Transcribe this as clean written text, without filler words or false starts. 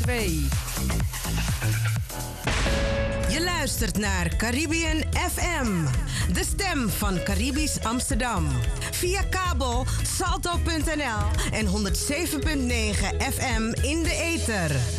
2. Je luistert naar Caribbean FM, de stem van Caribisch Amsterdam. Via kabel salto.nl en 107.9 FM in de ether.